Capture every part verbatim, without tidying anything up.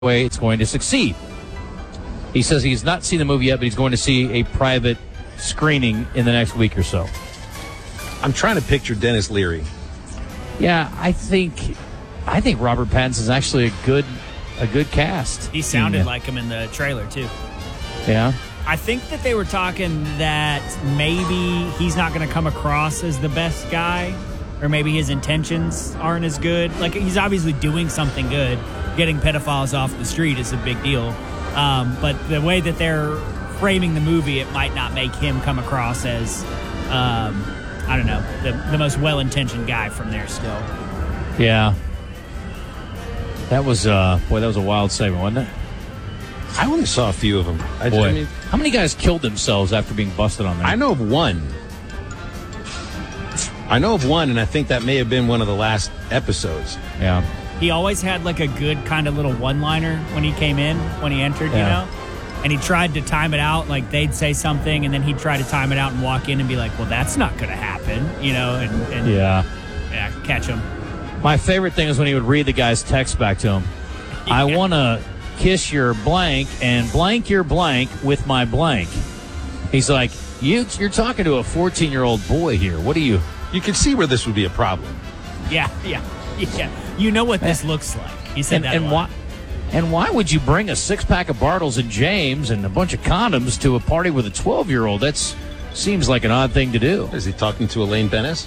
way it's going to succeed. He says he's not seen the movie yet, but he's going to see a private screening in the next week or so. I'm trying to picture Dennis Leary. Yeah, I think I think Robert Pattinson's actually a good a good cast. He sounded yeah. like him in the trailer, too. Yeah. I think that they were talking that maybe he's not going to come across as the best guy, or maybe his intentions aren't as good. Like, he's obviously doing something good. Getting pedophiles off the street is a big deal. Um, but the way that they're framing the movie, it might not make him come across as, um, I don't know, the, the most well-intentioned guy from there still. Yeah. That was, uh, boy, that was a wild segment, wasn't it? I only saw a few of them. I, boy, I mean, how many guys killed themselves after being busted on there? I know of one. I know of one, and I think that may have been one of the last episodes. Yeah. He always had like a good kind of little one-liner when he came in, when he entered, yeah. you know? And he tried to time it out, like they'd say something, and then he'd try to time it out and walk in and be like, well, that's not going to happen, you know? And, and yeah. Yeah, catch him. My favorite thing is when he would read the guy's text back to him. Yeah. I want to kiss your blank and blank your blank with my blank. He's like, you, you're talking to a fourteen-year-old boy here. What do you... You could see where this would be a problem. Yeah, yeah, yeah. You know what this looks like. He said and, that and a lot. why? And why would you bring a six-pack of Bartles and James and a bunch of condoms to a party with a twelve-year-old? That seems like an odd thing to do. Is he talking to Elaine Bennis?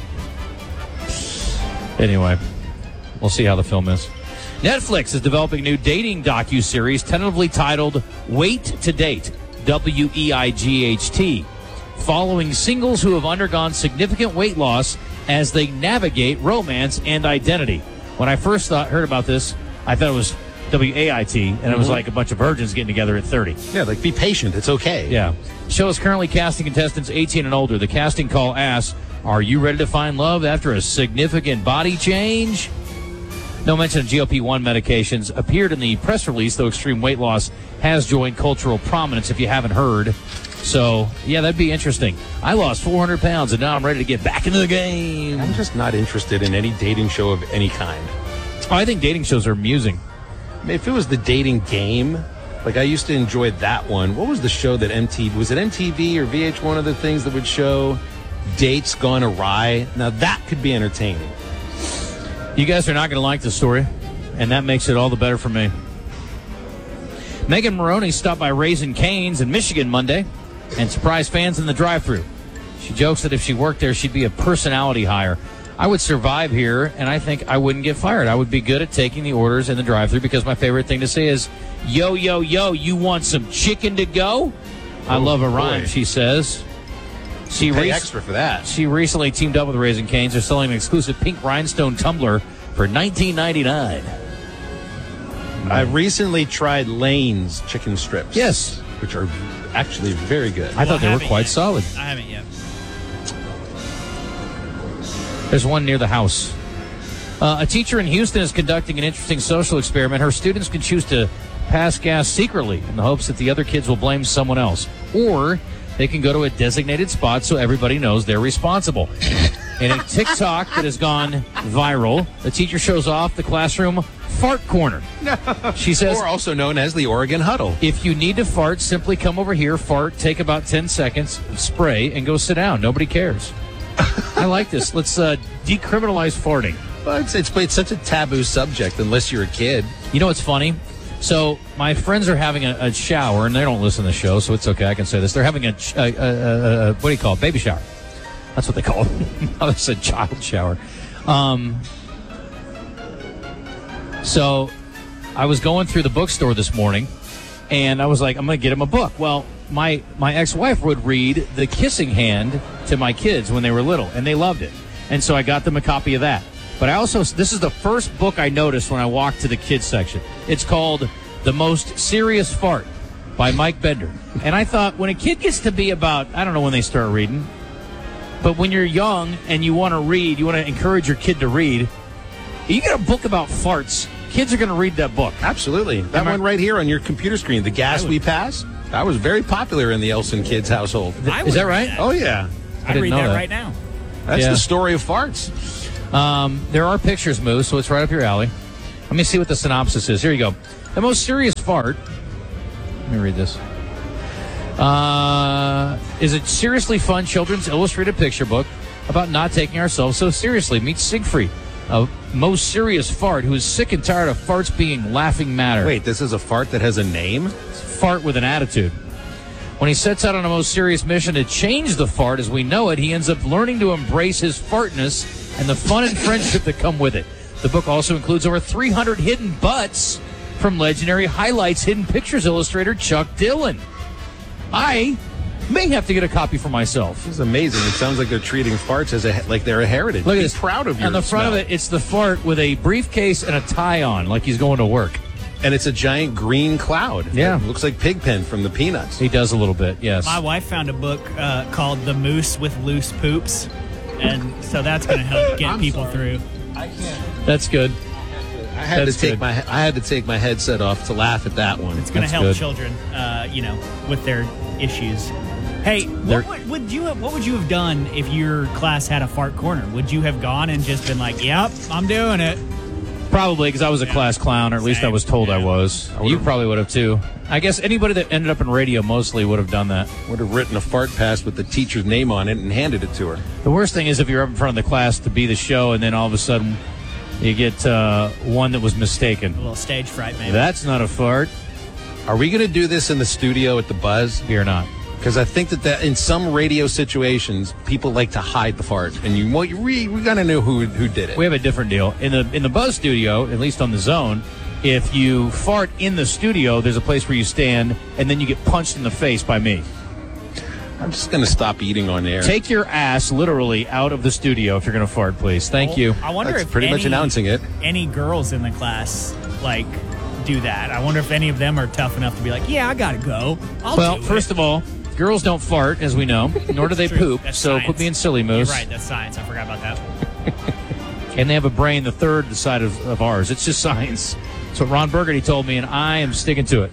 Anyway, we'll see how the film is. Netflix is developing a new dating docuseries tentatively titled Wait to Date, W E I G H T, following singles who have undergone significant weight loss as they navigate romance and identity. When I first thought, heard about this, I thought it was W A I T, and mm-hmm. it was like a bunch of virgins getting together at thirty. Yeah, like, be patient. It's okay. Yeah. The show is currently casting contestants eighteen and older. The casting call asks, are you ready to find love after a significant body change? No mention of G L P one medications appeared in the press release, though extreme weight loss has joined cultural prominence, if you haven't heard. So, yeah, that'd be interesting. I lost four hundred pounds, and now I'm ready to get back into the game. I'm just not interested in any dating show of any kind. Oh, I think dating shows are amusing. I mean, if it was the dating game, like I used to enjoy that one. What was the show that M T V, was it M T V or V H one of the things that would show dates gone awry? Now, that could be entertaining. You guys are not going to like the story, and that makes it all the better for me. Megan Maroney stopped by Raising Cane's in Michigan Monday and surprised fans in the drive-thru. She jokes that if she worked there, she'd be a personality hire. I would survive here, and I think I wouldn't get fired. I would be good at taking the orders in the drive-thru because my favorite thing to say is, yo, yo, yo, you want some chicken to go? I oh, love a rhyme, boy. She says. She pay re- extra for that. She recently teamed up with Raising Cane's. They're selling an exclusive pink rhinestone tumbler for nineteen ninety-nine dollars. I recently tried Lane's chicken strips. Yes. Which are actually very good. I thought well, they were quite yet. solid. I haven't yet. There's one near the house. Uh, a teacher in Houston is conducting an interesting social experiment. Her students can choose to pass gas secretly in the hopes that the other kids will blame someone else. Or they can go to a designated spot so everybody knows they're responsible. In a TikTok that has gone viral, the teacher shows off the classroom fart corner. No. She says, or also known as the Oregon Huddle. If you need to fart, simply come over here, fart, take about ten seconds, spray, and go sit down. Nobody cares. I like this. Let's uh, decriminalize farting. Well, it's, it's, it's such a taboo subject unless you're a kid. You know what's funny? So my friends are having a, a shower, and they don't listen to the show, so it's okay. I can say this. They're having a, a, a, a what do you call it? Baby shower. That's what they call it. I said child shower. Um, so I was going through the bookstore this morning, and I was like, I'm going to get him a book. Well, my, my ex-wife would read The Kissing Hand to my kids when they were little, and they loved it. And so I got them a copy of that. But I also, this is the first book I noticed when I walked to the kids section. It's called The Most Serious Fart by Mike Bender. And I thought, when a kid gets to be about, I don't know when they start reading, but when you're young and you want to read, you want to encourage your kid to read, you get a book about farts, kids are going to read that book. Absolutely. That Am one I, right here on your computer screen, The Gas would, We Pass, that was very popular in the Elson kids' household. Is that right? That. Oh, yeah. I, I read that, that right now. That's yeah. the story of farts. Um, there are pictures, Moose, so it's right up your alley. Let me see what the synopsis is. Here you go. The most serious fart. Let me read this. Uh, is a seriously fun children's illustrated picture book about not taking ourselves so seriously. Meet Siegfried, a most serious fart who is sick and tired of farts being laughing matter. Wait, this is a fart that has a name? Fart with an attitude. When he sets out on a most serious mission to change the fart as we know it, he ends up learning to embrace his fartness and the fun and friendship that come with it. The book also includes over three hundred hidden butts from legendary Highlights Hidden Pictures illustrator Chuck Dillon. I may have to get a copy for myself. This is amazing. It sounds like they're treating farts as a like they're a heritage. Look at Be this. proud of your On the front smell. of it, it's the fart with a briefcase and a tie on, like he's going to work. And it's a giant green cloud. Yeah. It looks like Pigpen from the Peanuts. He does a little bit, yes. My wife found a book uh, called The Moose with Loose Poops, and so that's going to help get I'm people sorry. through. I can't. That's good. I had That's to take good. my I had to take my headset off to laugh at that one. It's going to That's help good. children, uh, you know, with their issues. Hey, They're- what would, would you have, what would you have done if your class had a fart corner? Would you have gone and just been like, "Yep, I'm doing it"? Probably because I was a class clown, or at least I Same. was told I Yeah. was. You probably would have too. I guess anybody that ended up in radio mostly would have done that. Would have written a fart pass with the teacher's name on it and handed it to her. The worst thing is if you're up in front of the class to be the show, and then all of a sudden you get uh, one that was A mistaken. little stage fright, maybe. That's not a fart. Are we going to do this in the studio at the Buzz? You're not. Because I think that, that in some radio situations, people like to hide the fart, and you well, you re, we gotta know who who did it. We have a different deal in the in the Buzz studio, at least on the Zone. If you fart in the studio, there's a place where you stand, and then you get punched in the face by me. I'm just gonna stop eating on air. Take your ass literally out of the studio if you're going to fart, please. Thank you. I wonder That's if pretty any, much announcing it. any girls in the class like do that. I wonder if any of them are tough enough to be like, "Yeah, I gotta go." I'll Well, do first it. of all, girls don't fart, as we know, nor do they True. poop. That's So science. quit being silly, You're Moose. right, that's science. I forgot about that. And they have a brain the third the side of, of ours. It's just science. That's what Ron Burgundy told me, and I am sticking to it.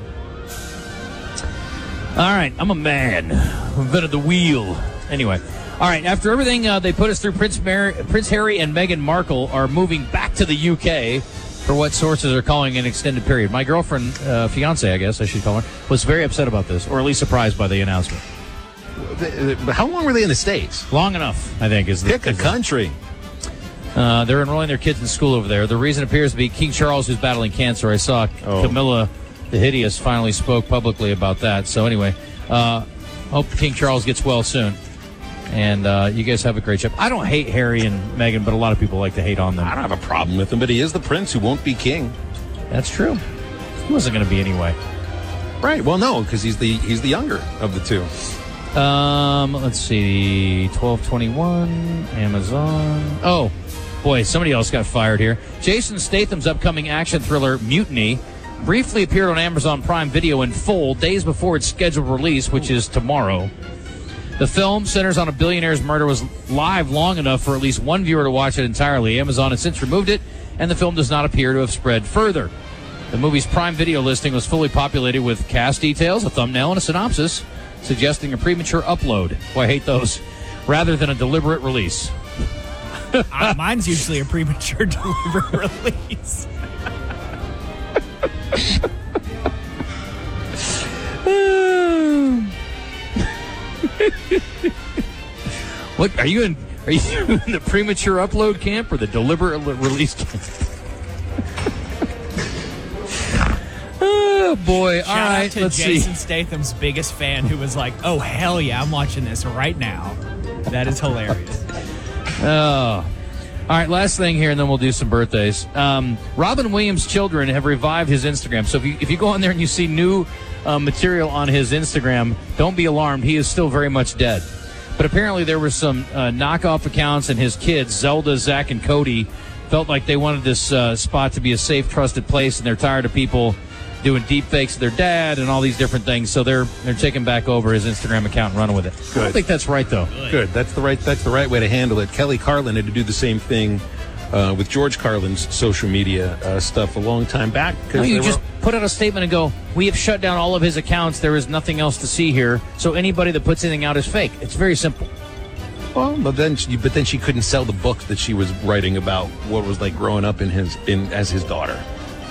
All right, I'm a man who invented the wheel. Anyway, all right. After everything uh, they put us through, Prince Mary, Prince Harry and Meghan Markle are moving back to the U K for what sources are calling an extended period. My girlfriend, uh, fiance, I guess I should call her, was very upset about this, or at least surprised by the announcement. But how long were they in the States? Long enough, I think, is the Pick a is the- country. Uh, they're enrolling their kids in school over there. The reason appears to be King Charles, who's battling cancer. I saw Oh. Camilla the Hideous finally spoke publicly about that. So anyway, uh, hope King Charles gets well soon. And uh, you guys have a great trip. I don't hate Harry and Meghan, but a lot of people like to hate on them. I don't have a problem with him, but he is the prince who won't be king. That's true. He wasn't going to be anyway. Right. Well, no, because he's the he's the younger of the two. Um, let's see, twelve twenty-one, Amazon. Oh, boy, somebody else got fired here. Jason Statham's upcoming action thriller, Mutiny, briefly appeared on Amazon Prime Video in full days before its scheduled release, which is tomorrow. The film centers on a billionaire's murder, was live long enough for at least one viewer to watch it entirely. Amazon has since removed it, and the film does not appear to have spread further. The movie's Prime Video listing was fully populated with cast details, a thumbnail, and a synopsis, suggesting a premature upload. Boy, I hate those. Rather than a deliberate release. I, mine's usually a premature delivery release. What are you in? Are you in the premature upload camp or the deliberate li- release camp? Oh boy! Shout All right, out to let's Jason see. Statham's biggest fan, who was like, "Oh hell yeah, I'm watching this right now." That is hilarious. Oh. All right, last thing here, and then we'll do some birthdays. Um, Robin Williams' children have revived his Instagram. So if you, if you go on there and you see new uh, material on his Instagram, don't be alarmed. He is still very much dead. But apparently there were some uh, knockoff accounts, and his kids, Zelda, Zach, and Cody, felt like they wanted this uh, spot to be a safe, trusted place, and they're tired of people doing deep fakes of their dad and all these different things. So they're they're taking back over his Instagram account and running with it. I don't Good. think that's right, though. Good. That's the right. That's the right way to handle it. Kelly Carlin had to do the same thing uh, with George Carlin's social media uh, stuff a long time back. No, you there just were- put out a statement and go, we have shut down all of his accounts. There is nothing else to see here. So anybody that puts anything out is fake. It's very simple. Well, but then she, but then she couldn't sell the books that she was writing about what was like growing up in his in as his daughter.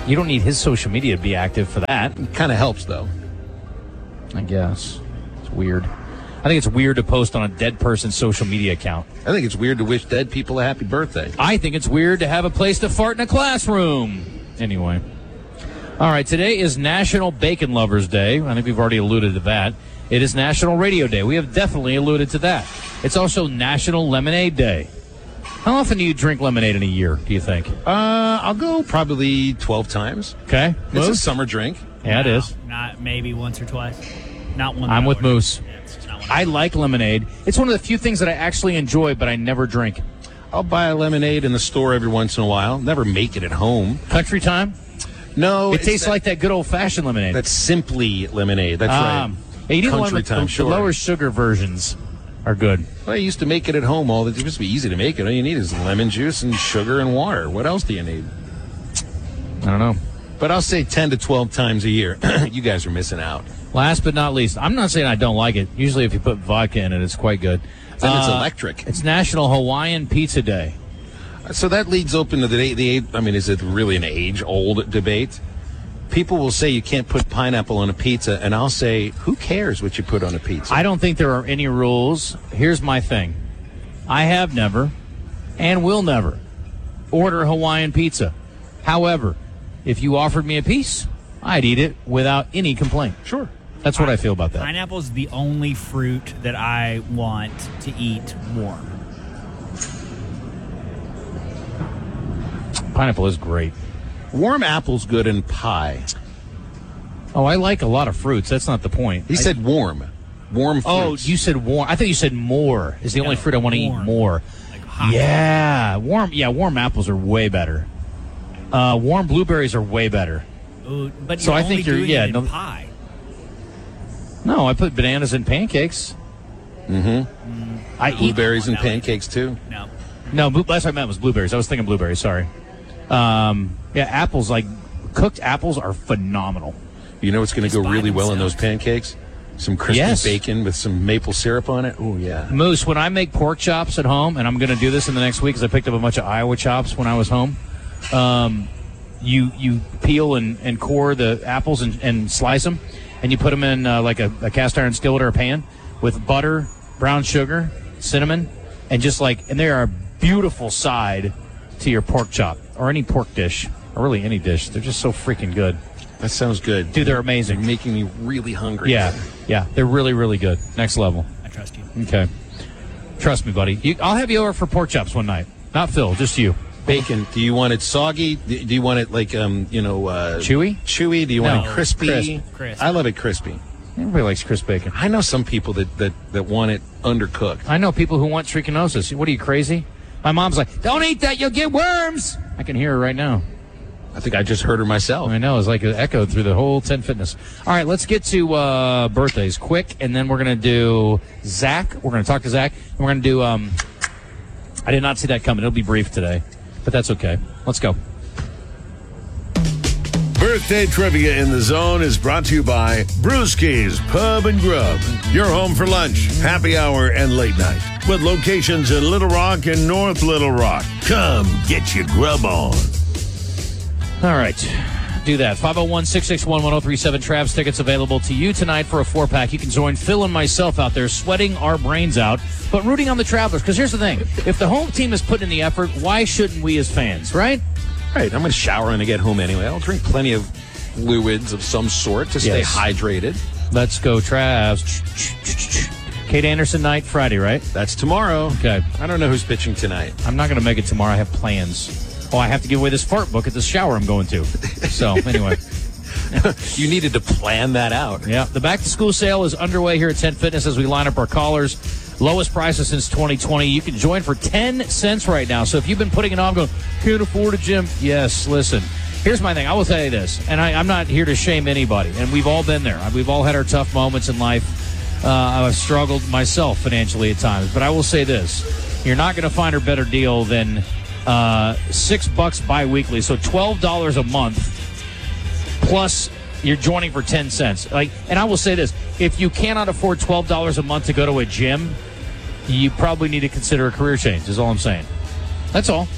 You don't need his social media to be active for that. Kind of helps, though. I guess. It's weird. I think it's weird to post on a dead person's social media account. I think it's weird to wish dead people a happy birthday. I think it's weird to have a place to fart in a classroom. Anyway. All right, today is National Bacon Lovers Day. I think we've already alluded to that. It is National Radio Day. We have definitely alluded to that. It's also National Lemonade Day. How often do you drink lemonade in a year, do you think? Uh, I'll go probably twelve times. Okay. It's Moose? a summer drink. Yeah, it No, is. Not maybe once or twice. Not one. I'm that with ordered. Moose. Yeah, it's just not one I that like lemonade. It's one of the few things that I actually enjoy, but I never drink. I'll buy a lemonade in the store every once in a while. Never make it at home. Country time? No, It it's tastes that- like that good old-fashioned lemonade. That's simply lemonade. That's Um, right. yeah, you need the one Country with the, time, the sure. lower sugar versions are good. Well, I used to make it at home. All that it used to be easy to make it. All you need is lemon juice and sugar and water. What else do you need? I don't know. But I'll say ten to twelve times a year. You guys are missing out. Last but not least, I'm not saying I don't like it. Usually if you put vodka in it, it's quite good. Then it's Uh, electric. It's National Hawaiian Pizza Day. So that leads open to the, the I mean, is it really an age-old debate? People will say you can't put pineapple on a pizza, and I'll say, who cares what you put on a pizza? I don't think there are any rules. Here's my thing. I have never and will never order Hawaiian pizza. However, if you offered me a piece, I'd eat it without any complaint. Sure. That's what I feel about that. Pineapple is the only fruit that I want to eat warm. Pineapple is great. Warm apple's good in pie. Oh, I like a lot of fruits. That's not the point. He I- said warm. Warm Oh, fruits. you said warm. I thought you said more is the only No, fruit I want to eat warm. more. Like hot. Yeah, warm. Yeah, warm apples are way better. Uh, warm blueberries are way better. Ooh, but So you're I only think you're- doing yeah, it in no- pie. No, I put bananas in pancakes. Mm-hmm. I eat Blueberries and that way. pancakes, too. No. no. Blue, last I meant was blueberries. I was thinking blueberries. Sorry. Um, yeah, apples like cooked apples are phenomenal. You know what's going to Just go buy really well in themselves. those pancakes? Some crispy Yes. bacon with some maple syrup on it. Oh, yeah. Moose, when I make pork chops at home, and I'm going to do this in the next week because I picked up a bunch of Iowa chops when I was home. Um, you you peel and, and core the apples and, and slice them, and you put them in uh, like a, a cast iron skillet or a pan with butter, brown sugar, cinnamon, and just like, and they are a beautiful side to your pork chop or any pork dish, or really any dish. They're just so freaking good. That sounds good. Dude, they're You're amazing. making me really hungry. Yeah, yeah, they're really, really good. Next level. I trust you. Okay. Trust me, buddy. You, I'll have you over for pork chops one night. Not Phil, just you. Bacon. Do you want it soggy? Do do you want it like, um, you know, uh, Chewy? Chewy? Do you want No, it crispy? crisp. Crisp. I love it crispy. Everybody likes crisp bacon. I know some people that, that, that want it undercooked. I know people who want trichinosis. What are you, crazy? My mom's like, don't eat that, you'll get worms. I can hear her right now. I think I just heard her myself. I know, it's like it echoed through the whole ten Fitness. All right, let's get to uh, birthdays quick, and then we're going to do Zach. We're going to talk to Zach, and we're going to do, um, I did not see that coming. It'll be brief today, but that's okay. Let's go. Birthday Trivia in the Zone is brought to you by Brewski's Pub and Grub. Your home for lunch, happy hour, and late night. With locations in Little Rock and North Little Rock. Come get your grub on. All right, do that. five oh one, six six one, one oh three seven. Travs tickets available to you tonight for a four-pack. You can join Phil and myself out there sweating our brains out, but rooting on the Travelers. Because here's the thing. If the home team is putting in the effort, why shouldn't we as fans, right? Right. I'm going to shower when I get home anyway. I'll drink plenty of fluids of some sort to stay Yes. hydrated. Let's go, Travs. Kate Anderson night, Friday, right? That's tomorrow. Okay. I don't know who's pitching tonight. I'm not going to make it tomorrow. I have plans. Oh, I have to give away this fart book at the shower I'm going to. So, anyway. You needed to plan that out. Yeah, the back-to-school sale is underway here at ten Fitness as we line up our callers. Lowest prices since twenty twenty. You can join for ten cents right now. So if you've been putting it on going, can't afford a gym. Yes, listen. Here's my thing. I will tell you this, and I, I'm not here to shame anybody, and we've all been there. We've all had our tough moments in life. Uh, I've struggled myself financially at times, but I will say this. You're not going to find a better deal than uh, six bucks bi-weekly, so twelve dollars a month, plus you're joining for ten cents. Like, and I will say this. If you cannot afford twelve dollars a month to go to a gym, you probably need to consider a career change, is all I'm saying. That's all.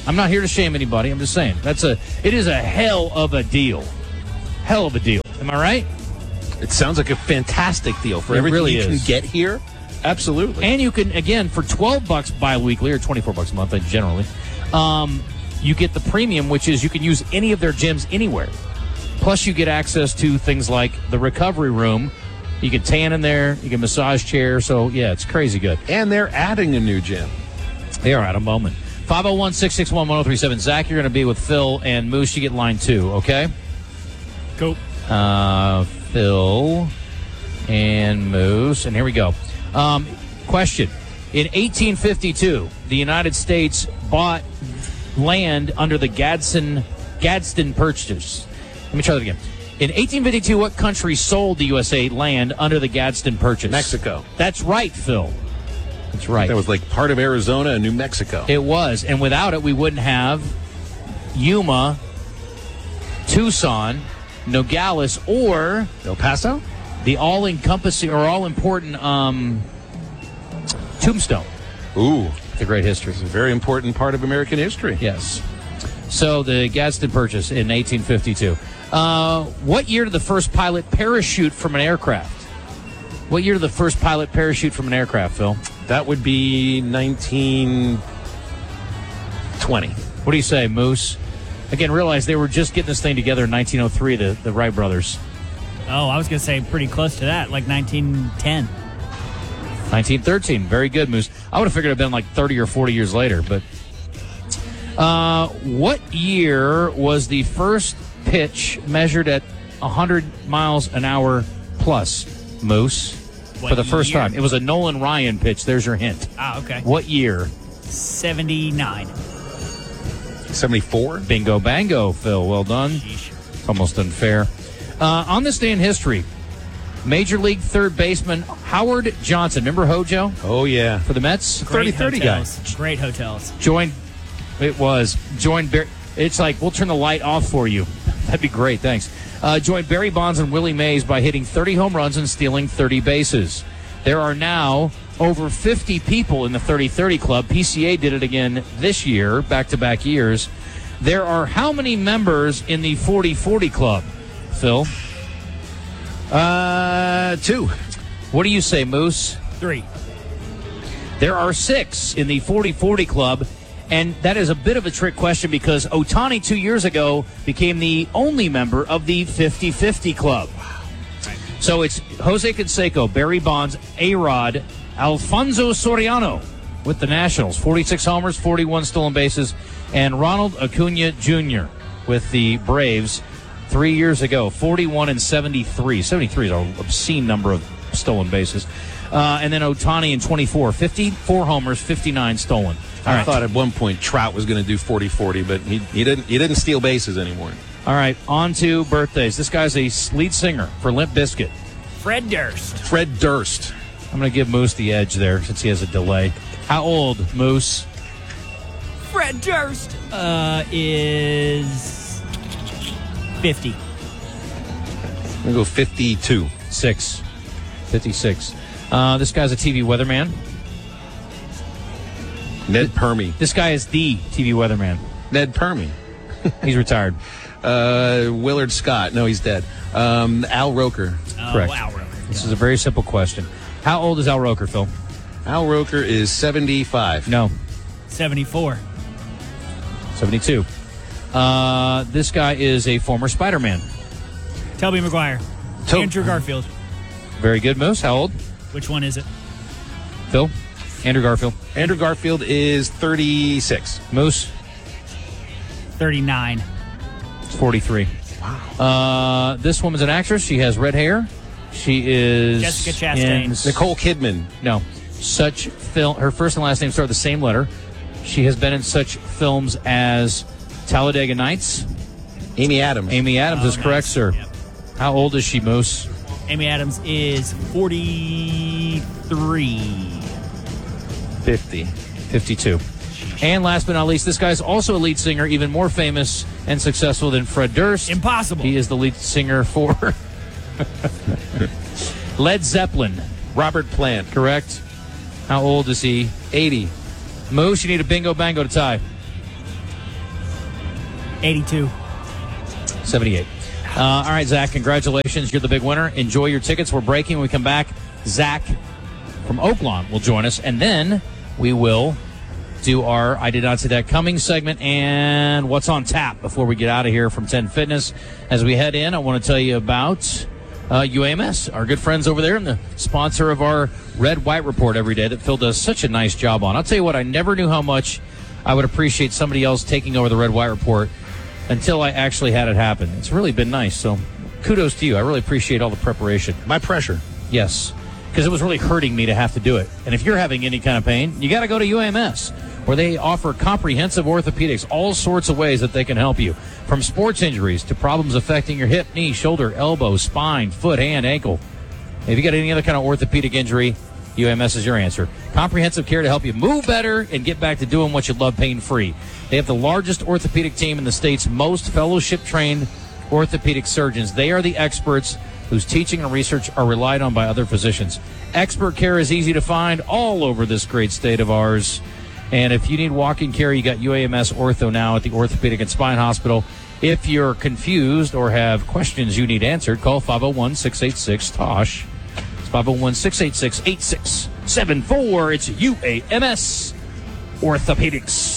I'm not here to shame anybody. I'm just saying that's a. It is a hell of a deal. Hell of a deal. Am I right? It sounds like a fantastic deal for It everything really you is. can get here. Absolutely. And you can, again, for twelve bucks bi-weekly or twenty-four bucks a month, uh, generally, um, you get the premium, which is you can use any of their gyms anywhere. Plus, you get access to things like the recovery room. You can tan in there. You can massage chair. So, yeah, it's crazy good. And they're adding a new gym. They are at a moment. five oh one, six six one, one oh three seven. Zach, you're going to be with Phil and Moose. You get line two, okay? Cool. Uh, Phil and Moose. And here we go. Um, question. In eighteen fifty-two, the United States bought land under the Gadsden, Gadsden Purchase. Let me try that again. In eighteen fifty-two, what country sold the U S A land under the Gadsden Purchase? Mexico. That's right, Phil. That's right. That was like part of Arizona and New Mexico. It was. And without it, we wouldn't have Yuma, Tucson, Nogales, or El Paso? the all-encompassing or all-important um, Tombstone. Ooh, It's a great history. it's a very important part of American history. Yes. So the Gadsden Purchase in eighteen fifty-two. Uh, what year did the first pilot parachute from an aircraft? What year did the first pilot parachute from an aircraft, Phil? That would be nineteen twenty. What do you say, Moose? Again, realize they were just getting this thing together in nineteen oh three, the, the Wright brothers. Oh, I was going to say pretty close to that, like nineteen ten. nineteen thirteen. Very good, Moose. I would have figured it would have been like thirty or forty years later. But uh, what year was the first pitch measured at one hundred miles an hour plus, Moose? What for the first year? time. It was a Nolan Ryan pitch. There's your hint. Ah, okay. What year? seventy-nine. seventy-four? Bingo bango, Phil. Well done. It's almost unfair. Uh, on this day in history, Major League third baseman Howard Johnson, remember Hojo Oh, yeah. for the Mets? Great thirty-thirty guy. hotels. Great hotels. Joined, it was, joined, Bar- it's like, we'll turn the light off for you. That'd be great, thanks. Uh, joined Barry Bonds and Willie Mays by hitting thirty home runs and stealing thirty bases. There are now over fifty people in the thirty thirty club. P C A did it again this year, back-to-back years. There are how many members in the forty forty club, Phil? Uh, two. What do you say, Moose? Three. There are six in the forty forty club, and that is a bit of a trick question because Ohtani two years ago became the only member of the fifty fifty club. So it's Jose Canseco, Barry Bonds, A-Rod, Alfonso Soriano with the Nationals, forty-six homers, forty-one stolen bases, and Ronald Acuna Junior with the Braves three years ago, forty-one and seventy-three. seventy-three is an obscene number of stolen bases. Uh, and then Ohtani in twenty-four, fifty-four homers, fifty-nine stolen. All I right. thought at one point Trout was going to do forty forty, but he, he didn't he didn't steal bases anymore. All right, on to birthdays. This guy's a lead singer for Limp Bizkit. Fred Durst. Fred Durst. I'm going to give Moose the edge there since he has a delay. How old, Moose? Fred Durst uh, is fifty. I'm going to go fifty-two. Six. fifty-six. Uh, this guy's a T V weatherman. Ned Permy. This guy is the T V weatherman. Ned Permy. He's retired. Uh, Willard Scott. No, he's dead. Um, Al Roker. Oh, Correct. wow, really. This is a very simple question. How old is Al Roker, Phil? Al Roker is seventy-five. No. seventy-four. seventy-two. Uh, this guy is a former Spider-Man. Tobey Maguire. To- Andrew Garfield. Very good, Moose. How old? Which one is it? Phil? Andrew Garfield. Andrew Garfield is thirty-six. Moose? thirty-nine. It's forty-three. Wow. Uh, this woman's an actress. She has red hair. She is Jessica Chastain. in- Nicole Kidman. No. Such film. Her first and last name start with the same letter. She has been in such films as Talladega Nights. Amy Adams. Amy Adams Oh, is correct, nice. sir. Yep. How old is she, Moose? Amy Adams is forty-three. fifty. fifty-two. And last but not least, this guy's also a lead singer, even more famous and successful than Fred Durst. Impossible. He is the lead singer for Led Zeppelin. Robert Plant. Correct. How old is he? eighty. Moose, you need a bingo bango to tie. eighty-two. seventy-eight. Uh, all right, Zach, congratulations. You're the big winner. Enjoy your tickets. We're breaking. When we come back, Zach from Oaklawn will join us, and then we will do our I Did Not See That Coming segment and what's on tap before we get out of here from ten Fitness. As we head in, I want to tell you about uh, U A M S, our good friends over there and the sponsor of our Red White Report every day that Phil does such a nice job on. I'll tell you what, I never knew how much I would appreciate somebody else taking over the Red White Report until I actually had it happen. It's really been nice, so kudos to you. I really appreciate all the preparation. My pressure. Yes, because it was really hurting me to have to do it. And if you're having any kind of pain, you got to go to U A M S, where they offer comprehensive orthopedics, all sorts of ways that they can help you, from sports injuries to problems affecting your hip, knee, shoulder, elbow, spine, foot, hand, ankle. If you got any other kind of orthopedic injury, U A M S is your answer. Comprehensive care to help you move better and get back to doing what you love pain-free. They have the largest orthopedic team in the state's most fellowship-trained orthopedic surgeons. They are the experts whose teaching and research are relied on by other physicians. Expert care is easy to find all over this great state of ours. And if you need walk-in care, you got U A M S Ortho now at the Orthopedic and Spine Hospital. If you're confused or have questions you need answered, call five oh one, six eight six, T O S H. It's five oh one, six eight six, eight six seven four. It's U A M S Orthopedics.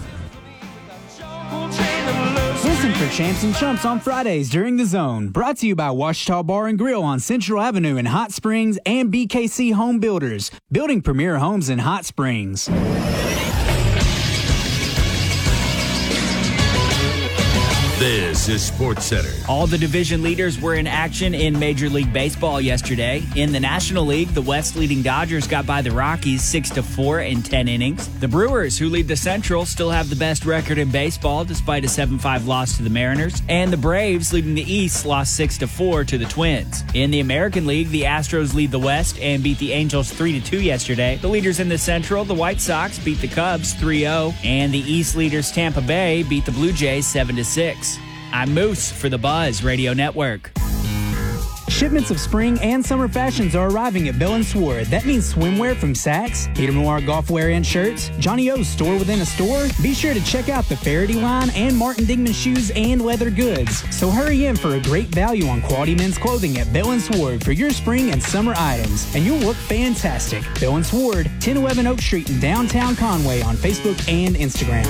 Listen for Champs and Chumps on Fridays during The Zone. Brought to you by Washita Bar and Grill on Central Avenue in Hot Springs and B K C Home Builders, building premier homes in Hot Springs. This is SportsCenter. All the division leaders were in action in Major League Baseball yesterday. In the National League, the West-leading Dodgers got by the Rockies six to four in ten innings. The Brewers, who lead the Central, still have the best record in baseball despite a seven five loss to the Mariners. And the Braves, leading the East, lost six to four to the Twins. In the American League, the Astros lead the West and beat the Angels three to two yesterday. The leaders in the Central, the White Sox, beat the Cubs three oh. And the East leaders, Tampa Bay, beat the Blue Jays seven to six. I'm Moose for the Buzz Radio Network. Shipments of spring and summer fashions are arriving at Bell and Sword. That means swimwear from Saks, Peter Millar golf wear and shirts, Johnny O's store within a store. Be sure to check out the Faraday line and Martin Dingman shoes and leather goods. So hurry in for a great value on quality men's clothing at Bell and Sword for your spring and summer items, and you'll look fantastic. Bell and Sword, ten eleven Oak Street in downtown Conway on Facebook and Instagram.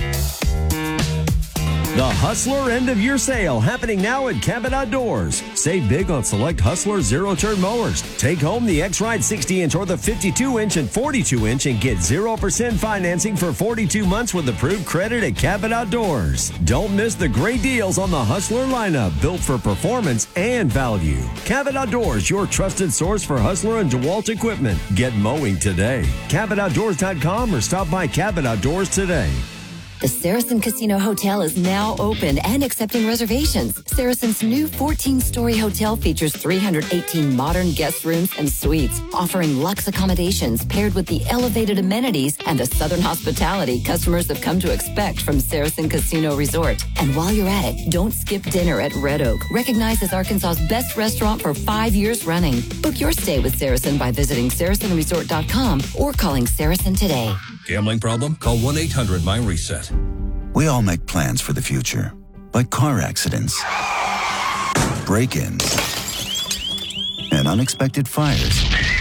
The Hustler End of Year Sale happening now at Cabot Outdoors. Save big on select Hustler zero-turn mowers. Take home the X-Ride sixty inch or the fifty-two inch and forty-two inch and get zero percent financing for forty-two months with approved credit at Cabot Outdoors. Don't miss the great deals on the Hustler lineup, built for performance and value. Cabot Outdoors, your trusted source for Hustler and DeWalt equipment. Get mowing today. Cabot Outdoors dot com or stop by Cabot Outdoors today. The Saracen Casino Hotel is now open and accepting reservations. Saracen's new fourteen-story hotel features three hundred eighteen modern guest rooms and suites, offering luxe accommodations paired with the elevated amenities and the southern hospitality customers have come to expect from Saracen Casino Resort. And while you're at it, don't skip dinner at Red Oak, recognized as Arkansas's best restaurant for five years running. Book your stay with Saracen by visiting Saracen Resort dot com or calling Saracen today. Gambling problem? Call one eight hundred M Y reset. We all make plans for the future, but car accidents, break-ins, and unexpected fires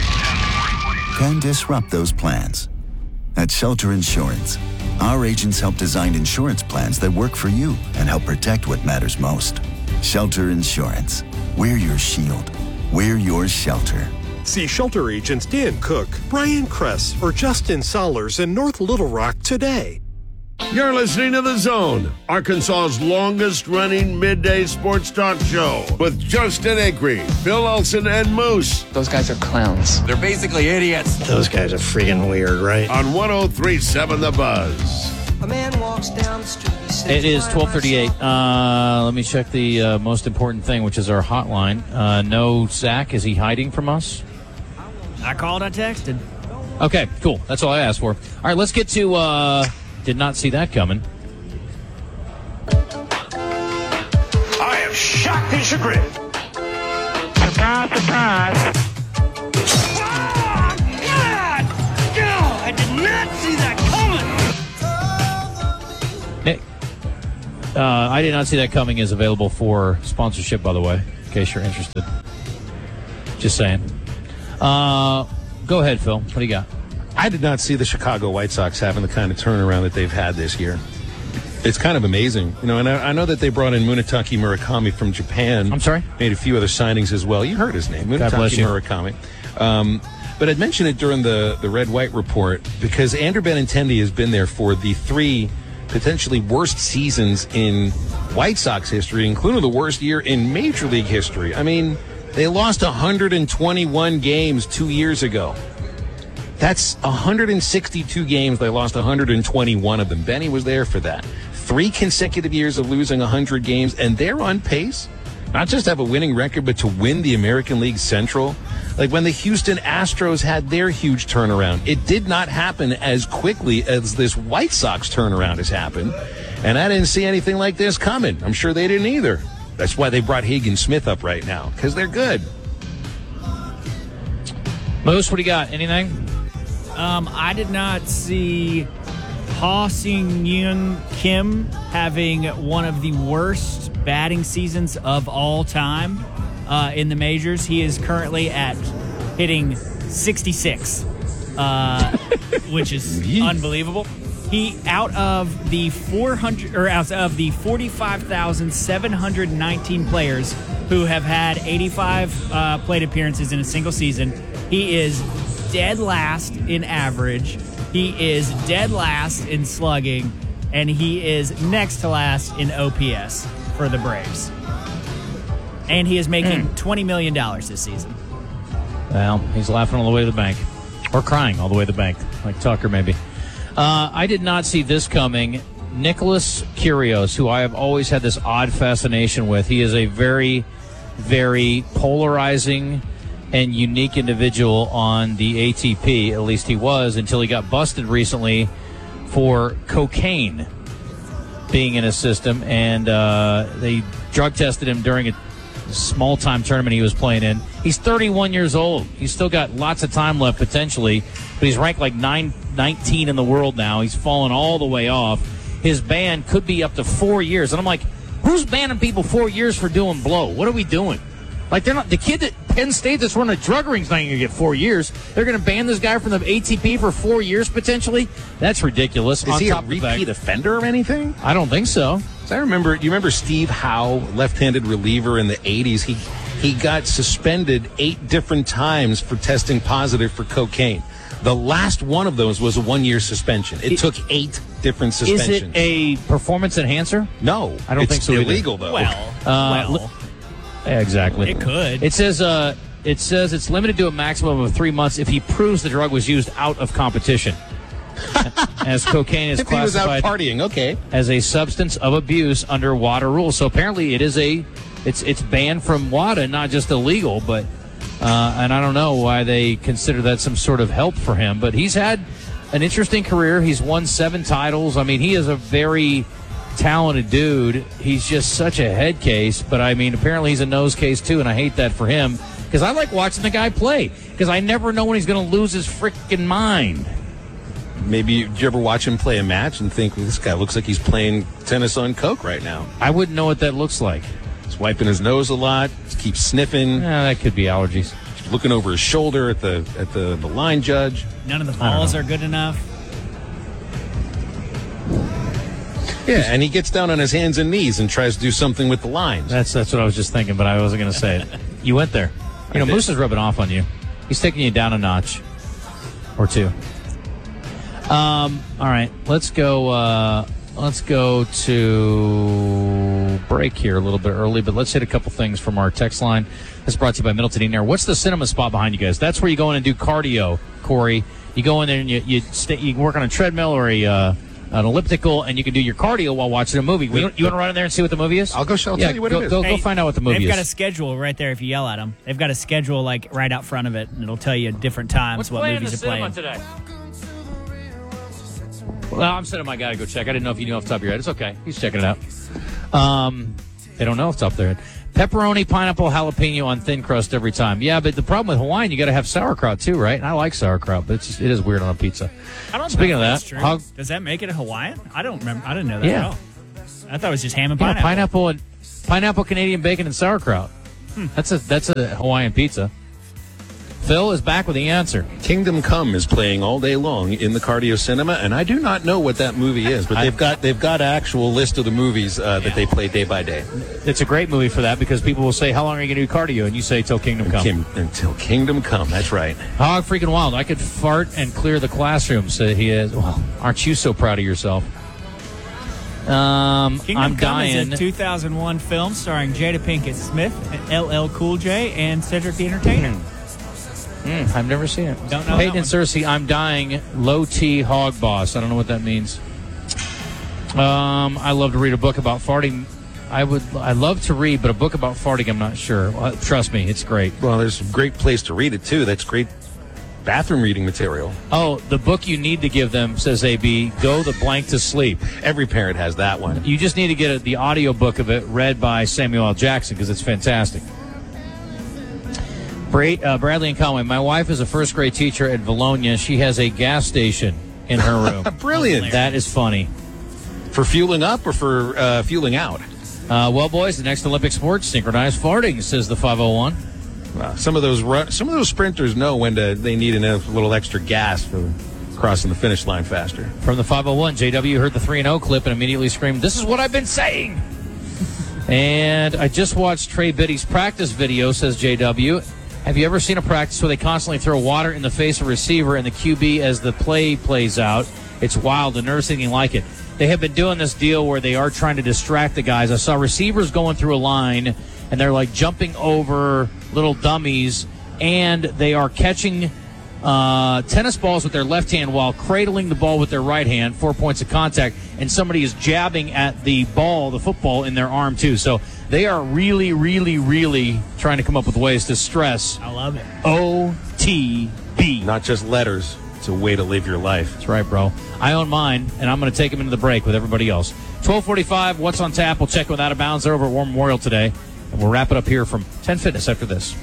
can disrupt those plans. At Shelter Insurance, our agents help design insurance plans that work for you and help protect what matters most. Shelter Insurance. We're your shield. We're your shelter. See Shelter Agents Dan Cook, Brian Kress, or Justin Sollers in North Little Rock today. You're listening to The Zone, Arkansas's longest-running midday sports talk show with Justin Acree, Bill Olson, and Moose. Those guys are clowns. They're basically idiots. Those guys are freaking weird, right? On one oh three point seven The Buzz. A man walks down the street. It is twelve thirty-eight. Uh, let me check the uh, most important thing, which is our hotline. Uh, no Zach. Is he hiding from us? I called, I texted. Okay, cool. That's all I asked for. All right, let's get to... Uh, did not see that coming. I am shocked and chagrined. Surprise, surprise. Oh, God! God, I did not see that coming. Nick, uh, I did not see that coming is available for sponsorship, by the way, in case you're interested. Just saying. Uh, go ahead, Phil. What do you got? I did not see the Chicago White Sox having the kind of turnaround that they've had this year. It's kind of amazing. You know, and I, I know that they brought in Munetake Murakami from Japan. I'm sorry? Made a few other signings as well. You heard his name, God bless Munetake you. Murakami. Um, but I'd mentioned it during the, the Red-White report because Andrew Benintendi has been there for the three potentially worst seasons in White Sox history, including the worst year in Major League history. I mean, they lost one hundred twenty-one games two years ago. That's one hundred sixty-two games. They lost one hundred twenty-one of them. Benny was there for that. Three consecutive years of losing one hundred games, and they're on pace, not just to have a winning record, but to win the American League Central. Like when the Houston Astros had their huge turnaround, it did not happen as quickly as this White Sox turnaround has happened. And I didn't see anything like this coming. I'm sure they didn't either. That's why they brought Hagen Smith up right now, because they're good. Moose, what do you got? Anything? Um, I did not see Ha Seung-yoon Kim having one of the worst batting seasons of all time uh, in the majors. He is currently at hitting sixty-six, uh, which is unbelievable. He out of the four hundred or out of the forty-five thousand seven hundred nineteen players who have had eighty-five uh, plate appearances in a single season, he is dead last in average. He is dead last in slugging, and he is next to last in O P S for the Braves. And he is making mm. twenty million dollars this season. Well, he's laughing all the way to the bank. Or crying all the way to the bank, like Tucker maybe. Uh, I did not see this coming. Nicholas Kyrgios, who I have always had this odd fascination with. He is a very, very polarizing and unique individual on the A T P. At least he was until he got busted recently for cocaine being in his system. And uh, they drug tested him during a small-time tournament he was playing in. He's thirty-one years old. He's still got lots of time left potentially, but he's ranked like nine, nineteen in the world now. He's fallen all the way off. His ban could be up to four years. And I'm like, who's banning people four years for doing blow? What are we doing? Like, they're not, the kid at Penn State that's running a drug ring's not going to get four years. They're going to ban this guy from the A T P for four years potentially? That's ridiculous. Is On he top a of the fact- repeat offender or anything? I don't think so. I remember, you remember Steve Howe, left-handed reliever in the eighties? He he got suspended eight different times for testing positive for cocaine. The last one of those was a one-year suspension. It, it took eight different suspensions. Is it a performance enhancer? No. I don't it's think so. illegal, either. though. Well, uh, well. Yeah, exactly. It could. It says uh, it says it's limited to a maximum of three months if he proves the drug was used out of competition. As cocaine is if he was out classified partying, okay, as a substance of abuse under WADA rules. So apparently, it is a it's it's banned from WADA, not just illegal. But uh, and I don't know why they consider that some sort of help for him. But he's had an interesting career. He's won seven titles. I mean, he is a very talented dude. He's just such a head case, but I mean, apparently he's a nose case too, and I hate that for him because I like watching the guy play because I never know when he's going to lose his freaking mind. Maybe you, did you ever watch him play a match and think, well, this guy looks like he's playing tennis on coke right now? I wouldn't know what that looks like. He's wiping his nose a lot, keeps sniffing. Yeah, that could be allergies. Looking over his shoulder at the at the, the line judge. None of the balls are good enough. Yeah, and he gets down on his hands and knees and tries to do something with the lines. That's that's what I was just thinking, but I wasn't going to say it. You went there. You know, Moose is rubbing off on you. He's taking you down a notch or two. Um. All right, let's go. Uh, let's go to break here a little bit early, but let's hit a couple things from our text line. This is brought to you by Middleton Eating Air. What's the cinema spot behind you guys? That's where you go in and do cardio, Corey. You go in there and you you, stay, you work on a treadmill or a uh, an elliptical, and you can do your cardio while watching a movie. You, you want to run in there and see what the movie is? I'll go show. I'll yeah, tell you what go, it is. Go, hey, go find out what the movie they've is. They've got a schedule right there if you yell at them. They've got a schedule like right out front of it, and it'll tell you different times What's what playing movies in the are playing. cinema today? Well, I'm sending my guy to go check. I didn't know if you knew off the top of your head. It's okay. He's checking it out. Um, they don't know off the top of their head. Pepperoni, pineapple, jalapeno on thin crust every time. Yeah, but the problem with Hawaiian, you got to have sauerkraut too, right? And I like sauerkraut, but it's just, it is weird on a pizza. I don't Speaking know of if that, that's true. how, does that make it a Hawaiian? I don't remember. I didn't know that yeah. at all. I thought it was just ham and Yeah, pineapple. pineapple and pineapple, Canadian bacon, and sauerkraut. Hmm. That's a that's a Hawaiian pizza. Phil is back with the answer. Kingdom Come is playing all day long in the Cardio Cinema, and I do not know what that movie is, but they've got they've got an actual list of the movies uh, that they play day by day. It's a great movie for that because people will say, "How long are you going to do cardio?" And you say, "Till Kingdom Come." Kim, until Kingdom Come, that's right. Hog freaking wild! I could fart and clear the classroom. So he is. Well, aren't you so proud of yourself? Um, Kingdom I'm Come dying. is a two thousand one film starring Jada Pinkett Smith, L L Cool J, and Cedric the Entertainer. Mm, I've never seen it. Don't know Peyton that and Cersei, I'm dying. Low T hog boss. I don't know what that means. Um, I love to read a book about farting. I would. I love to read, but a book about farting, I'm not sure. Uh, trust me, it's great. Well, there's a great place to read it too. That's great bathroom reading material. Oh, the book you need to give them, says A B, Go the Blank to Sleep. Every parent has that one. You just need to get a, the audio book of it read by Samuel L. Jackson because it's fantastic. Bra- uh, Bradley and Conway, my wife is a first grade teacher at Bologna. She has a gas station in her room. Brilliant. That is funny. For fueling up or for uh, fueling out? Uh, well, boys, the next Olympic sport, synchronized farting, says the five oh one. Wow. Some of those run- some of those sprinters know when to, they need a little extra gas for crossing the finish line faster. From the five oh one, J W heard the three and oh clip and immediately screamed, "This is what I've been saying!" And I just watched Trey Biddy's practice video, says J W. Have you ever seen a practice where they constantly throw water in the face of a receiver and the Q B as the play plays out? It's wild. The nerves thinking like it. They have been doing this deal where they are trying to distract the guys. I saw receivers going through a line, and they're like jumping over little dummies, and they are catching uh, tennis balls with their left hand while cradling the ball with their right hand, four points of contact, and somebody is jabbing at the ball, the football, in their arm too. So they are really, really, really trying to come up with ways to stress. I love it. O T B. Not just letters. It's a way to live your life. That's right, bro. I own mine, and I'm going to take them into the break with everybody else. twelve forty-five, what's on tap? We'll check with Out of Bounds. They're over at War Memorial today. And we'll wrap it up here from ten Fitness after this.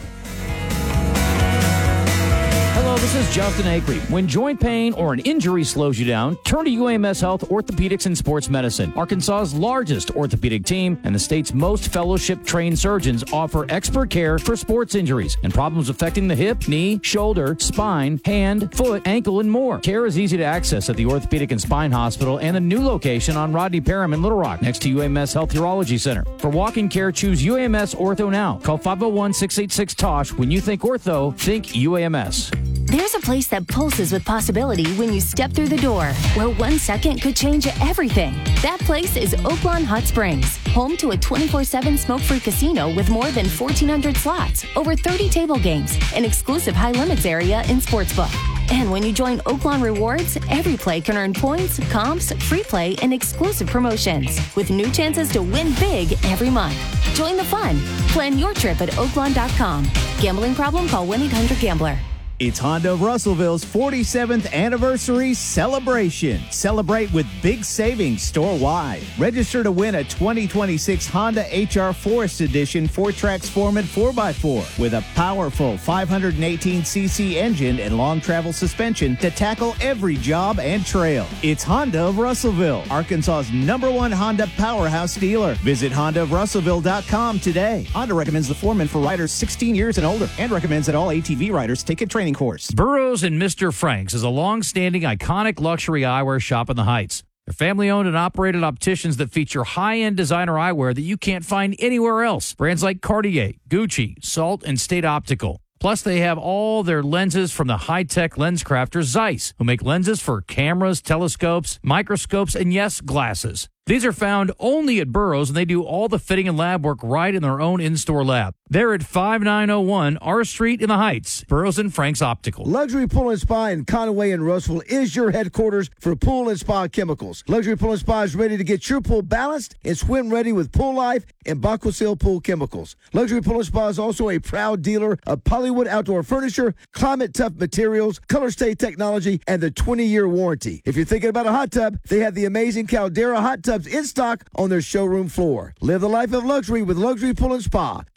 Hello, this is Justin Acree. When joint pain or an injury slows you down, turn to U A M S Health Orthopedics and Sports Medicine. Arkansas's largest orthopedic team and the state's most fellowship-trained surgeons offer expert care for sports injuries and problems affecting the hip, knee, shoulder, spine, hand, foot, ankle, and more. Care is easy to access at the Orthopedic and Spine Hospital and the new location on Rodney Parham in Little Rock, next to U A M S Health Urology Center. For walk-in care, choose U A M S Ortho now. Call five oh one, six eight six, T O S H. When you think ortho, think U A M S. There's a place that pulses with possibility when you step through the door, where one second could change everything. That place is Oaklawn Hot Springs, home to a twenty-four seven smoke-free casino with more than fourteen hundred slots, over thirty table games, an exclusive high-limits area and sportsbook. And when you join Oaklawn Rewards, every play can earn points, comps, free play, and exclusive promotions, with new chances to win big every month. Join the fun. Plan your trip at oaklawn dot com. Gambling problem? Call one eight hundred gambler. It's Honda of Russellville's forty-seventh anniversary celebration. Celebrate with big savings store-wide. Register to win a twenty twenty-six Honda H R Forest Edition four-track Sportman four by four with a powerful five hundred eighteen c c engine and long travel suspension to tackle every job and trail. It's Honda of Russellville, Arkansas's number one Honda powerhouse dealer. Visit honda of russellville dot com today. Honda recommends the Foreman for riders sixteen years and older and recommends that all A T V riders take a training course. Burroughs and Mister Franks is a long-standing, iconic luxury eyewear shop in the Heights. They're family-owned and operated opticians that feature high-end designer eyewear that you can't find anywhere else. Brands like Cartier, Gucci, Salt, and State Optical. Plus, they have all their lenses from the high-tech lens crafter Zeiss, who make lenses for cameras, telescopes, microscopes, and yes, glasses. These are found only at Burroughs, and they do all the fitting and lab work right in their own in-store lab. They're at five nine oh one R Street in the Heights, Burroughs and Franks Optical. Luxury Pool and Spa in Conway and Roseville is your headquarters for pool and spa chemicals. Luxury Pool and Spa is ready to get your pool balanced and swim ready with Pool Life and Baquasil Pool Chemicals. Luxury Pool and Spa is also a proud dealer of Polywood Outdoor Furniture, Climate Tough Materials, Color Stay Technology, and the twenty-year warranty. If you're thinking about a hot tub, they have the amazing Caldera hot tubs in stock on their showroom floor. Live the life of luxury with Luxury Pool and Spa. Luxury Pool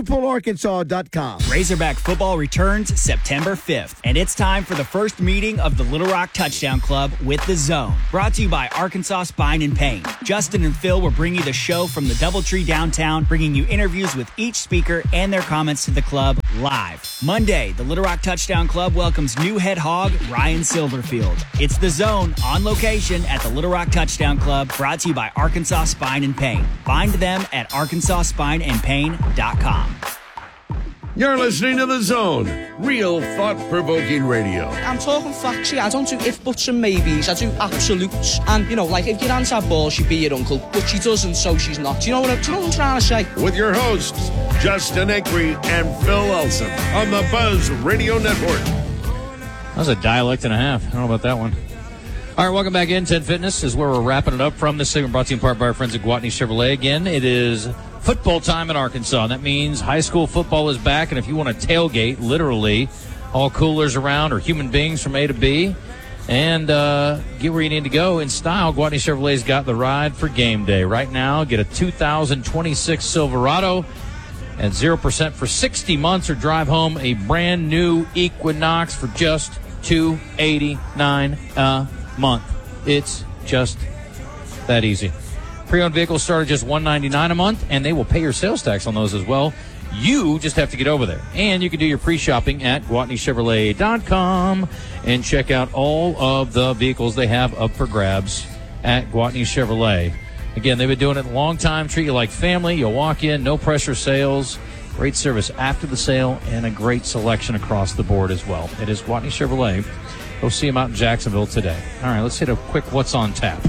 pole arkansas dot com. Razorback football returns September fifth, and it's time for the first meeting of the Little Rock Touchdown Club with The Zone. Brought to you by Arkansas Spine and Pain. Justin and Phil will bring you the show from the Doubletree downtown, bringing you interviews with each speaker and their comments to the club live. Monday, the Little Rock Touchdown Club welcomes new head hog Ryan Silverfield. It's The Zone on location at the Little Rock Touchdown Club, brought to you by Arkansas Spine and Pain. Find them at arkansas spine and pain dot com. You're listening to The Zone, real thought-provoking radio. I'm talking facts here. I don't do if, buts, and maybes. I do absolutes. And, you know, like, if your aunt had balls, she'd be your uncle. But she doesn't, so she's not. Do you know what, I, do you know what I'm trying to say? With your hosts, Justin Acree and Phil Elson on the Buzz Radio Network. That was a dialect and a half. I don't know about that one. All right, welcome back in. ten Fitness is where we're wrapping it up from. This segment brought to you in part by our friends at Gwatney Chevrolet. Again, it is football time in Arkansas, and that means high school football is back. And if you want to tailgate, literally, all coolers around or human beings from A to B, and uh, get where you need to go in style, Gwatney Chevrolet's got the ride for game day. Right now, get a two thousand twenty-six Silverado at zero percent for sixty months, or drive home a brand new Equinox for just two hundred eighty-nine dollars a month. It's just that easy. Pre-owned vehicles start at just one hundred ninety-nine dollars a month, and they will pay your sales tax on those as well. You just have to get over there. And you can do your pre-shopping at gwatney chevrolet dot com and check out all of the vehicles they have up for grabs at Gwatney Chevrolet. Again, they've been doing it a long time. Treat you like family. You'll walk in, no pressure sales, great service after the sale, and a great selection across the board as well. It is Gwatney Chevrolet. Go see them out in Jacksonville today. All right, let's hit a quick What's on Tap.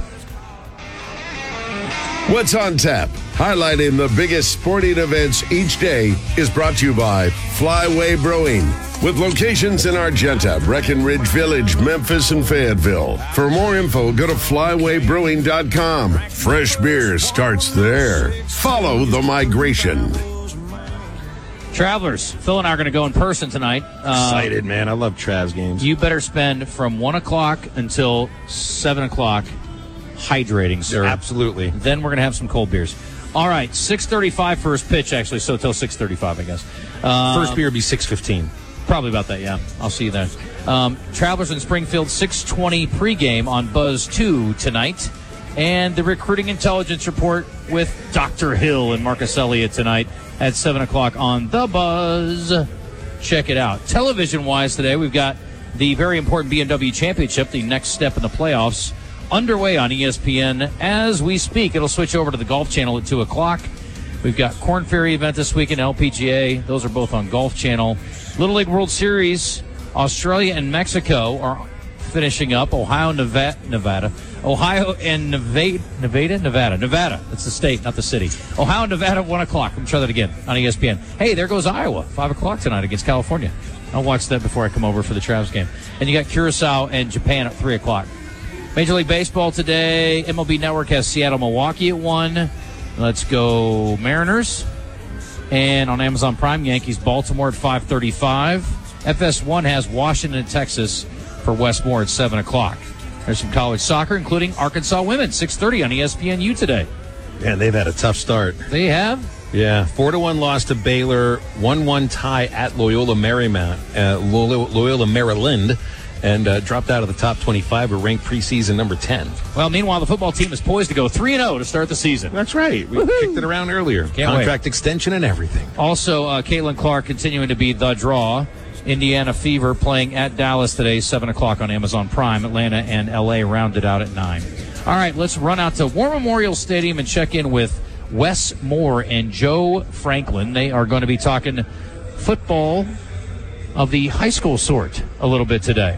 What's on Tap, highlighting the biggest sporting events each day, is brought to you by Flyway Brewing, with locations in Argenta, Breckenridge Village, Memphis, and Fayetteville. For more info, go to flyway brewing dot com. Fresh beer starts there. Follow the migration. Travelers, Phil and I are going to go in person tonight. Uh, Excited, man. I love Travs games. You better spend from one o'clock until seven o'clock hydrating, sir. Absolutely. Then we're going to have some cold beers. All right, six thirty-five first pitch, actually, so till six thirty-five, I guess. Um, First beer would be six fifteen. Probably about that, yeah. I'll see you then. Um, Travelers in Springfield, six twenty pregame on Buzz two tonight. And the Recruiting Intelligence Report with Doctor Hill and Marcus Elliott tonight at seven o'clock on The Buzz. Check it out. Television-wise today, we've got the very important B M W Championship, the next step in the playoffs, underway on E S P N as we speak. It'll switch over to the Golf Channel at two o'clock. We've got Korn Ferry event this weekend, L P G A. Those are both on Golf Channel. Little League World Series, Australia and Mexico are finishing up. Ohio, Nevada, Nevada. Ohio and Nevada, Nevada, Nevada, Nevada. That's the state, not the city. Ohio and Nevada, one o'clock. Let me try that again on E S P N. Hey, there goes Iowa, five o'clock tonight against California. I'll watch that before I come over for the Travs game. And you got Curacao and Japan at three o'clock. Major League Baseball today, M L B Network has Seattle, Milwaukee at one. Let's go Mariners. And on Amazon Prime, Yankees, Baltimore at five thirty-five. F S one has Washington, Texas for Westmore at seven o'clock. There's some college soccer, including Arkansas women, six thirty on E S P N U today. Man, they've had a tough start. They have? Yeah, four to one loss to Baylor, one one tie at Loyola Marymount, uh, Loyola Maryland, and uh, dropped out of the top twenty-five. We're ranked preseason number ten. Well, meanwhile, the football team is poised to go three and oh to start the season. That's right. We Woo-hoo. kicked it around earlier. Can't Contract wait. extension and everything. Also, uh, Caitlin Clark continuing to be the draw. Indiana Fever playing at Dallas today, seven o'clock on Amazon Prime. Atlanta and L A rounded out at nine. All right, let's run out to War Memorial Stadium and check in with Wes Moore and Joe Franklin. They are going to be talking football of the high school sort a little bit today.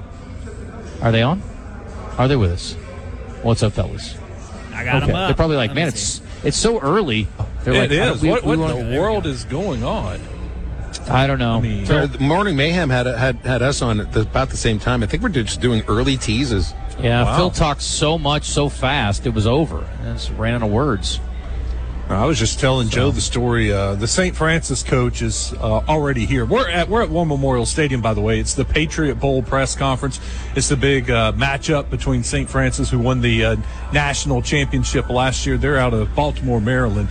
Are they on? Are they with us? What's up, fellas? I got okay. them up. They're probably like, Let man, me it's see. it's so early. They're It like, is. we, what we what want- in the world is going on? I don't know. I mean, So, the Morning Mayhem had had had us on at the, about the same time. I think we're just doing early teases. Yeah, Wow. Phil talked so much so fast it was over. It just ran out of words. I was just telling Joe the story. Uh, the Saint Francis coach is uh, already here. We're at we're at War Memorial Stadium, by the way. It's the Patriot Bowl press conference. It's the big uh, matchup between Saint Francis, who won the uh, national championship last year. They're out of Baltimore, Maryland.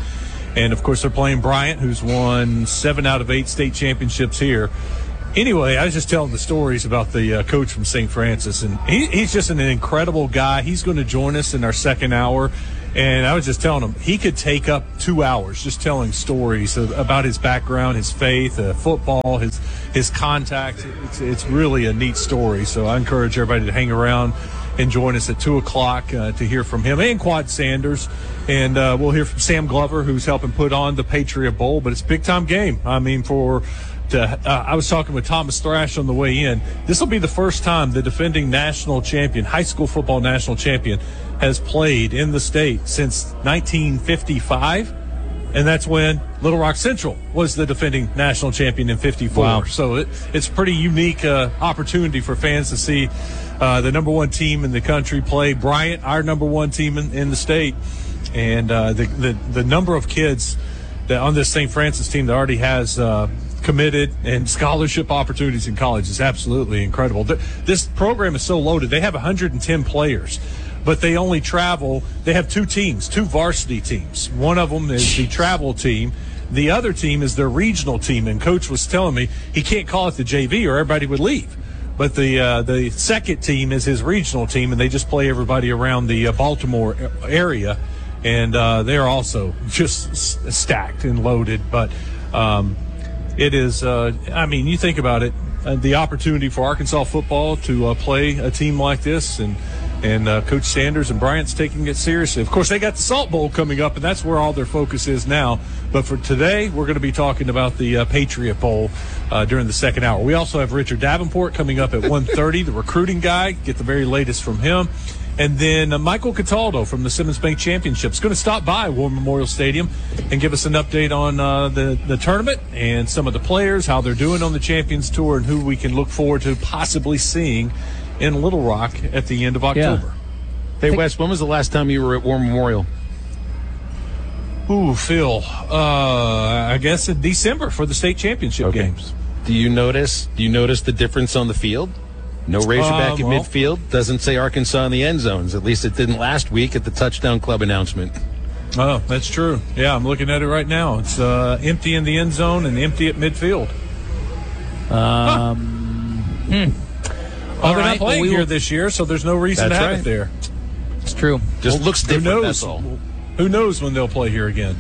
And, of course, they're playing Bryant, who's won seven out of eight state championships here. Anyway, I was just telling the stories about the uh, coach from Saint Francis, and he, he's just an incredible guy. He's going to join us in our second hour. And I was just telling him he could take up two hours just telling stories of, about his background, his faith, uh, football, his his contacts. It's, it's really a neat story. So I encourage everybody to hang around and join us at two o'clock uh, to hear from him and Quad Sanders. And uh, we'll hear from Sam Glover, who's helping put on the Patriot Bowl. But it's a big-time game. I mean, for to, uh, I was talking with Thomas Thrash on the way in. This will be the first time the defending national champion, high school football national champion, has played in the state since nineteen fifty-five, and that's when Little Rock Central was the defending national champion in fifty-four. Wow. So it, it's a pretty unique uh, opportunity for fans to see uh, the number one team in the country play Bryant, our number one team in, in the state, and uh, the, the the number of kids that on this Saint Francis team that already has uh, committed and scholarship opportunities in college is absolutely incredible. This program is so loaded. They have one hundred ten players. But they only travel. They have two teams, two varsity teams. One of them is the travel team. The other team is their regional team. And Coach was telling me he can't call it the J V or everybody would leave. But the uh, the second team is his regional team, and they just play everybody around the uh, Baltimore area. And uh, they're also just stacked and loaded. But um, it is, uh, I mean, you think about it, uh, the opportunity for Arkansas football to uh, play a team like this, and And uh, Coach Sanders and Bryant's taking it seriously. Of course, they got the Salt Bowl coming up, and that's where all their focus is now. But for today, we're going to be talking about the uh, Patriot Bowl uh, during the second hour. We also have Richard Davenport coming up at one thirty, the recruiting guy. Get the very latest from him. And then uh, Michael Cataldo from the Simmons Bank Championship is going to stop by War Memorial Stadium and give us an update on uh, the, the tournament and some of the players, how they're doing on the Champions Tour, and who we can look forward to possibly seeing in Little Rock at the end of October. Yeah. Hey, Wes, when was the last time you were at War Memorial? Ooh, Phil, uh, I guess in December for the state championship okay. games. Do you notice? Do you notice the difference on the field? No Razorback um, in well, midfield. Doesn't say Arkansas in the end zones. At least it didn't last week at the Touchdown Club announcement. Oh, that's true. Yeah, I'm looking at it right now. It's uh, empty in the end zone and empty at midfield. Um, huh. hmm. Well, they're right, not playing well, we here will... this year, so there's no reason That's to have right. it there. It's true. Just well, looks different, who knows? that's all. Who knows when they'll play here again?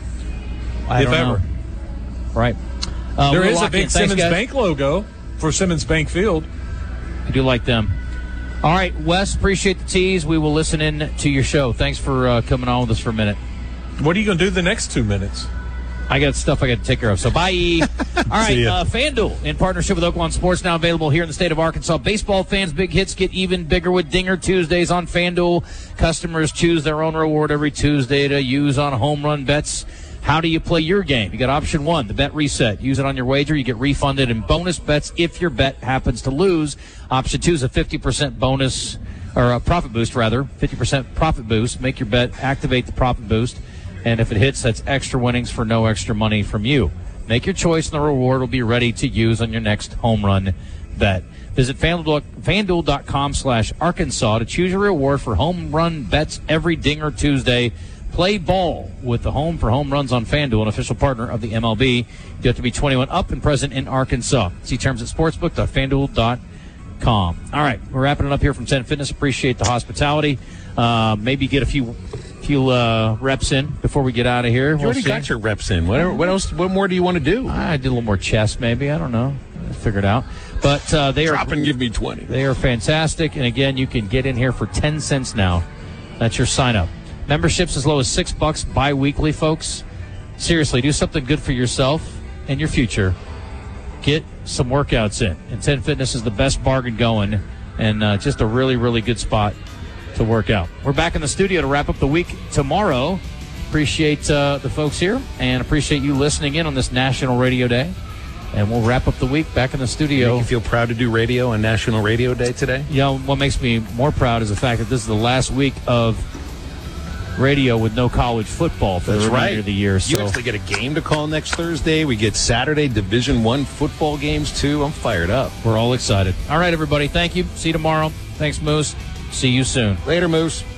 I if don't ever. know. Right. Uh, there we'll is a big in. Simmons Thanks, Bank logo for Simmons Bank Field. I do like them. All right, Wes, appreciate the tease. We will listen in to your show. Thanks for uh, coming on with us for a minute. What are you going to do the next two minutes? I got stuff I got to take care of. So bye. All right, uh, FanDuel in partnership with Oaklawn Sports, now available here in the state of Arkansas. Baseball fans, big hits get even bigger with Dinger Tuesdays on FanDuel. Customers choose their own reward every Tuesday to use on home run bets. How do you play your game? You got option one, the bet reset. Use it on your wager. You get refunded in bonus bets if your bet happens to lose. Option two is a fifty percent bonus, or a profit boost, rather. fifty percent profit boost. Make your bet, activate the profit boost. And if it hits, that's extra winnings for no extra money from you. Make your choice, and the reward will be ready to use on your next home run bet. Visit FanDuel.com slash Arkansas to choose your reward for home run bets every Dinger Tuesday. Play ball with the Home for Home Runs on FanDuel, an official partner of the M L B. You have to be twenty-one up and present in Arkansas. See terms at sportsbook dot fan duel dot com. All right, we're wrapping it up here from ten Fitness. Appreciate the hospitality. Uh, maybe get a few few uh, reps in before we get out of here. You we'll already see. got your reps in. What, what else? What more do you want to do? I did a little more chest, maybe. I don't know. I'll figure it out. But uh, they Drop are and give me twenty. They are fantastic. And again, you can get in here for ten cents now. That's your sign up. Memberships as low as six bucks bi-weekly, folks. Seriously, do something good for yourself and your future. Get some workouts in. And ten Fitness is the best bargain going, and uh, just a really, really good spot to work out. We're back in the studio to wrap up the week tomorrow. Appreciate uh, the folks here, and appreciate you listening in on this National Radio Day. And we'll wrap up the week back in the studio. Make you feel proud to do radio on National Radio Day today? You know, what makes me more proud is the fact that this is the last week of radio with no college football for That's the remainder right. of the year. You So actually get a game to call next Thursday. We get Saturday Division One football games, too. I'm fired up. we're all excited. All right, everybody. Thank you. See you tomorrow. Thanks, Moose. See you soon. Later, Moose.